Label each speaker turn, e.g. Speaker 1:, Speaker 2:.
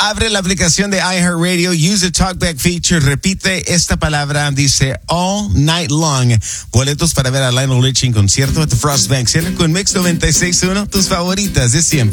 Speaker 1: Abre la aplicación de iHeartRadio, use the talkback feature, repite esta palabra, dice all night long. Boletos para ver a Lionel Richie en concierto at the Frost Bank Center con Mix 96.1, tus favoritas de siempre.